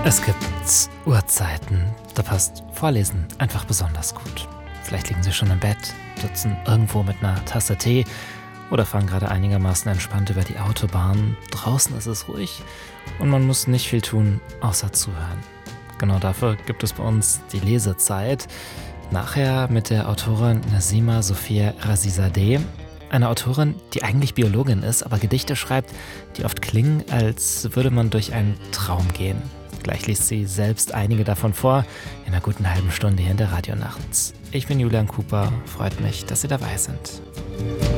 Es gibt Uhrzeiten, da passt Vorlesen einfach besonders gut. Vielleicht liegen Sie schon im Bett, sitzen irgendwo mit einer Tasse Tee oder fahren gerade einigermaßen entspannt über die Autobahn. Draußen ist es ruhig und man muss nicht viel tun, außer zuhören. Genau dafür gibt es bei uns die Lesezeit. Nachher mit der Autorin Nazima Sophia Razizadeh. Eine Autorin, die eigentlich Biologin ist, aber Gedichte schreibt, die oft klingen, als würde man durch einen Traum gehen. Gleich liest sie selbst einige davon vor, in einer guten halben Stunde hier in der Radionacht. Ich bin Julian Cooper, freut mich, dass Sie dabei sind.